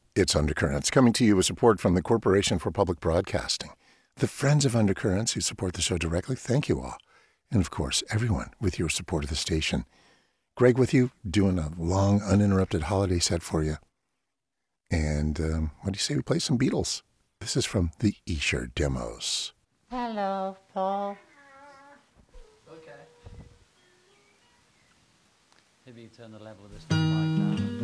It's Undercurrents, coming to you with support from the Corporation for Public Broadcasting. The friends of Undercurrents who support the show directly, thank you all. And of course, everyone with your support of the station. Greg with you, doing a long, uninterrupted holiday set for you. And what do you say we play some Beatles? This is from the Esher Demos. Hello, Paul. Okay. Maybe you turn the level of this mic down.